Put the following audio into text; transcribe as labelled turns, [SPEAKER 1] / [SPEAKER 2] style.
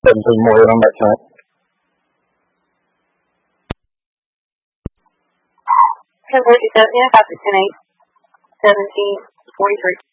[SPEAKER 1] 17 more on that time.
[SPEAKER 2] 10:37, yeah, about 10:8, 17:43.